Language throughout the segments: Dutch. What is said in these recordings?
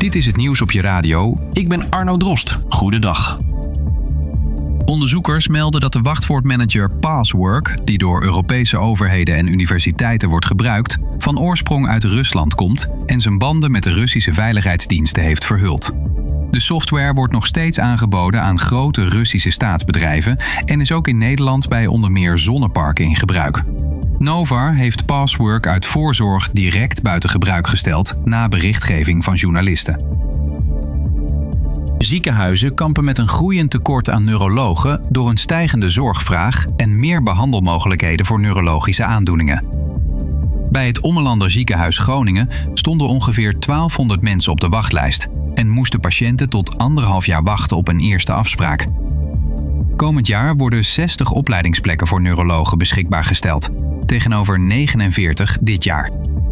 Dit is het nieuws op je radio. Ik ben Arno Drost. Goedendag. Onderzoekers melden dat de wachtwoordmanager Passwork, die door Europese overheden en universiteiten wordt gebruikt, van oorsprong uit Rusland komt en zijn banden met de Russische veiligheidsdiensten heeft verhuld. De software wordt nog steeds aangeboden aan grote Russische staatsbedrijven en is ook in Nederland bij onder meer zonneparken in gebruik. Novar heeft Passwork uit voorzorg direct buiten gebruik gesteld na berichtgeving van journalisten. Ziekenhuizen kampen met een groeiend tekort aan neurologen door een stijgende zorgvraag en meer behandelmogelijkheden voor neurologische aandoeningen. Bij het Ommelander Ziekenhuis Groningen stonden ongeveer 1200 mensen op de wachtlijst en moesten patiënten tot 1,5 jaar wachten op een eerste afspraak. Komend jaar worden 60 opleidingsplekken voor neurologen beschikbaar gesteld, tegenover 49 dit jaar.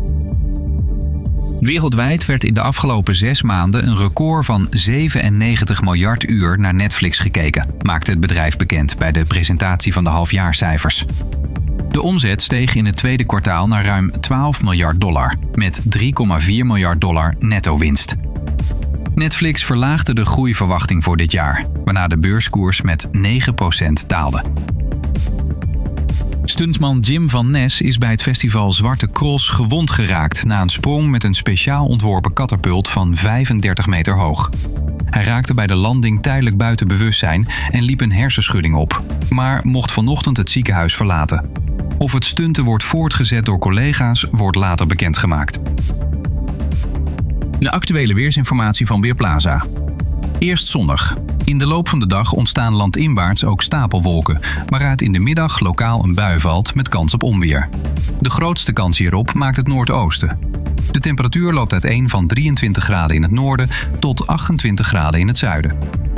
Wereldwijd werd in de afgelopen 6 maanden een record van 97 miljard uur naar Netflix gekeken, maakte het bedrijf bekend bij de presentatie van de halfjaarcijfers. De omzet steeg in het tweede kwartaal naar ruim $12 miljard, met $3,4 miljard netto winst. Netflix verlaagde de groeiverwachting voor dit jaar, waarna de beurskoers met 9% daalde. Stuntman Jim van Nes is bij het festival Zwarte Cross gewond geraakt na een sprong met een speciaal ontworpen katapult van 35 meter hoog. Hij raakte bij de landing tijdelijk buiten bewustzijn en liep een hersenschudding op, maar mocht vanochtend het ziekenhuis verlaten. Of het stunten wordt voortgezet door collega's, wordt later bekendgemaakt. De actuele weersinformatie van Weerplaza. Eerst zonnig. In de loop van de dag ontstaan landinwaarts ook stapelwolken, waaruit in de middag lokaal een bui valt met kans op onweer. De grootste kans hierop maakt het noordoosten. De temperatuur loopt uiteen van 23 graden in het noorden tot 28 graden in het zuiden.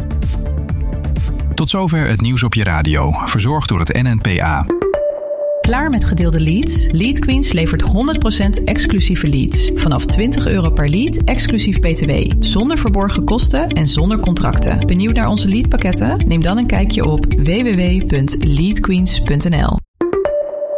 Tot zover het nieuws op je radio, verzorgd door het NNPA. Klaar met gedeelde leads? Lead Queens levert 100% exclusieve leads. Vanaf €20 per lead, exclusief BTW. Zonder verborgen kosten en zonder contracten. Benieuwd naar onze leadpakketten? Neem dan een kijkje op www.leadqueens.nl.